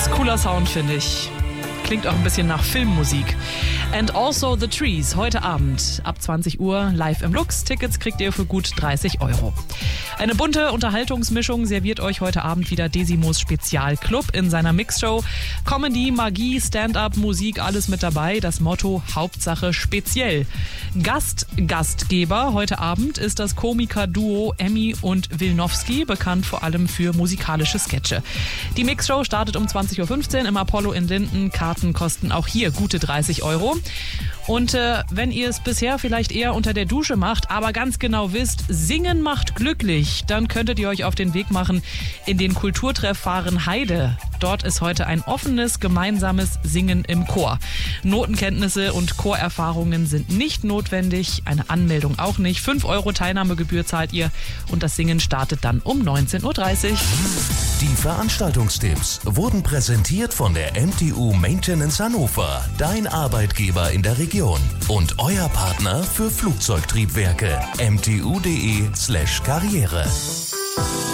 Ganz cooler Sound, finde ich. Klingt auch ein bisschen nach Filmmusik. And also the Trees, heute Abend ab 20 Uhr live im Lux. Tickets kriegt ihr für gut 30 €. Eine bunte Unterhaltungsmischung serviert euch heute Abend wieder Desimos Spezialclub in seiner Mixshow. Comedy, Magie, Stand-up, Musik, alles mit dabei. Das Motto Hauptsache speziell. Gastgeber heute Abend ist das Komiker-Duo Emmy und Wilnowski, bekannt vor allem für musikalische Sketche. Die Mixshow startet um 20.15 Uhr im Apollo in Linden. Karten kosten auch hier gute 30 €. Und wenn ihr es bisher vielleicht eher unter der Dusche macht, aber ganz genau wisst, Singen macht glücklich, dann könntet ihr euch auf den Weg machen in den Kulturtreff Fahrenheide. Dort ist heute ein offenes, gemeinsames Singen im Chor. Notenkenntnisse und Chorerfahrungen sind nicht notwendig, eine Anmeldung auch nicht. 5 € Teilnahmegebühr zahlt ihr und das Singen startet dann um 19.30 Uhr. Die Veranstaltungstipps wurden präsentiert von der MTU Maintenance Hannover, dein Arbeitgeber in der Region und euer Partner für Flugzeugtriebwerke. mtu.de/karriere